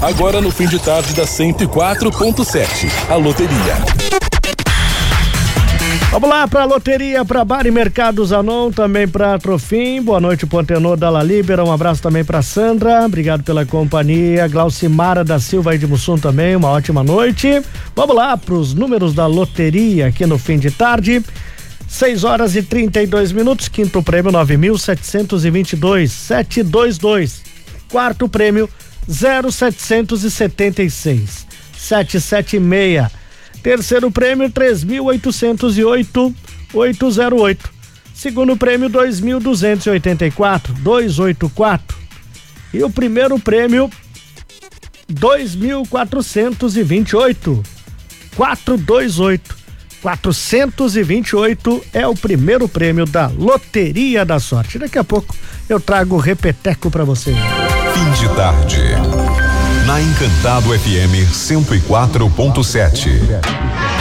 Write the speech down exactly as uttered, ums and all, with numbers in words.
Agora no fim de tarde da cento e quatro ponto sete. A loteria. Vamos lá para a loteria, para Bar e Mercado Zanon, também para Trofim. Boa noite, Pontenor da La Libera. Um abraço também para Sandra. Obrigado pela companhia. Glaucimara da Silva e de Mussum também. Uma ótima noite. Vamos lá para os números da loteria aqui no fim de tarde. seis horas e trinta e dois minutos. Quinto prêmio nove mil setecentos e vinte e dois, setecentos e vinte e dois. Quarto prêmio zero setecentos e setenta e seis, setecentos e setenta e seis. Terceiro prêmio três mil oitocentos e oito, oitocentos e oito. Segundo prêmio dois mil duzentos e oitenta e quatro, duzentos e oitenta e quatro. E o primeiro prêmio dois mil quatrocentos e vinte e oito, quatrocentos e vinte e oito. quatrocentos e vinte e oito é o primeiro prêmio da Loteria da Sorte. Daqui a pouco eu trago o repeteco pra você. Fim de tarde. Na Encantado F M cento e quatro ponto sete.